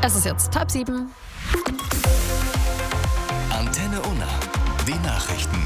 Es ist jetzt 6:30. Antenne Unna, die Nachrichten.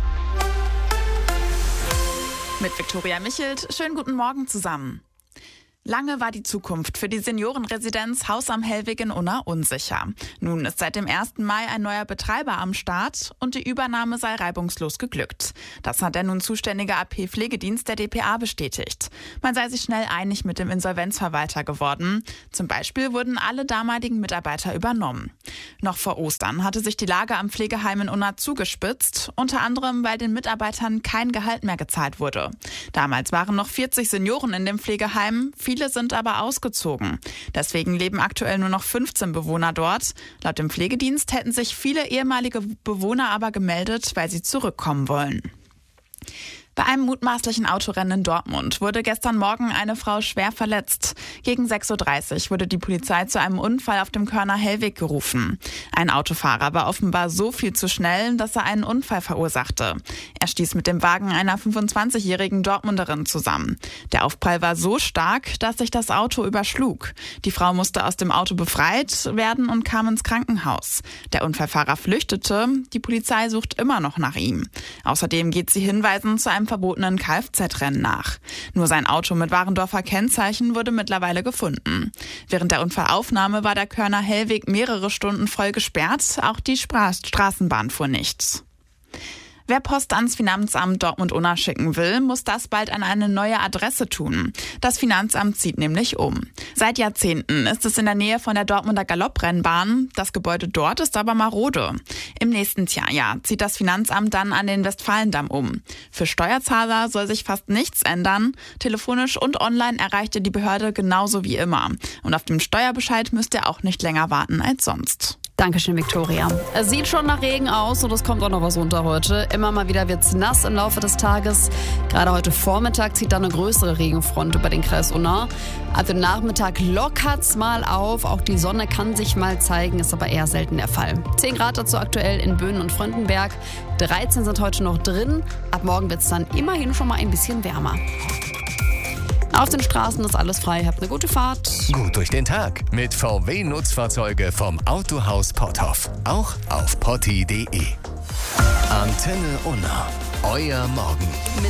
Mit Viktoria Michelt. Schönen guten Morgen zusammen. Lange war die Zukunft für die Seniorenresidenz Haus am Hellweg in Unna unsicher. Nun ist seit dem 1. Mai ein neuer Betreiber am Start und die Übernahme sei reibungslos geglückt. Das hat der nun zuständige AP-Pflegedienst der dpa bestätigt. Man sei sich schnell einig mit dem Insolvenzverwalter geworden. Zum Beispiel wurden alle damaligen Mitarbeiter übernommen. Noch vor Ostern hatte sich die Lage am Pflegeheim in Unna zugespitzt, unter anderem, weil den Mitarbeitern kein Gehalt mehr gezahlt wurde. Damals waren noch 40 Senioren in dem Pflegeheim, viele sind aber ausgezogen. Deswegen leben aktuell nur noch 15 Bewohner dort. Laut dem Pflegedienst hätten sich viele ehemalige Bewohner aber gemeldet, weil sie zurückkommen wollen. Bei einem mutmaßlichen Autorennen in Dortmund wurde gestern Morgen eine Frau schwer verletzt. Gegen 6:30 Uhr wurde die Polizei zu einem Unfall auf dem Körner Hellweg gerufen. Ein Autofahrer war offenbar so viel zu schnell, dass er einen Unfall verursachte. Er stieß mit dem Wagen einer 25-jährigen Dortmunderin zusammen. Der Aufprall war so stark, dass sich das Auto überschlug. Die Frau musste aus dem Auto befreit werden und kam ins Krankenhaus. Der Unfallfahrer flüchtete. Die Polizei sucht immer noch nach ihm. Außerdem geht sie Hinweisen zu einem verbotenen Kfz-Rennen nach. Nur sein Auto mit Warendorfer Kennzeichen wurde mittlerweile gefunden. Während der Unfallaufnahme war der Körner Hellweg mehrere Stunden voll gesperrt. Auch die Straßenbahn fuhr nicht. Wer Post ans Finanzamt Dortmund-Unna schicken will, muss das bald an eine neue Adresse tun. Das Finanzamt zieht nämlich um. Seit Jahrzehnten ist es in der Nähe von der Dortmunder Galopprennbahn. Das Gebäude dort ist aber marode. Im nächsten Jahr zieht das Finanzamt dann an den Westfalendamm um. Für Steuerzahler soll sich fast nichts ändern. Telefonisch und online erreicht ihr die Behörde genauso wie immer. Und auf dem Steuerbescheid müsst ihr auch nicht länger warten als sonst. Dankeschön, Viktoria. Es sieht schon nach Regen aus und es kommt auch noch was runter heute. Immer mal wieder wird's nass im Laufe des Tages. Gerade heute Vormittag zieht dann eine größere Regenfront über den Kreis Unna. Ab dem Nachmittag lockert's mal auf. Auch die Sonne kann sich mal zeigen, ist aber eher selten der Fall. 10 Grad dazu aktuell in Böhnen und Fröndenberg. 13 sind heute noch drin. Ab morgen wird's dann immerhin schon mal ein bisschen wärmer. Auf den Straßen ist alles frei. Habt eine gute Fahrt. Gut durch den Tag mit VW-Nutzfahrzeuge vom Autohaus Potthoff. Auch auf potti.de. Antenne Unna. Euer Morgen.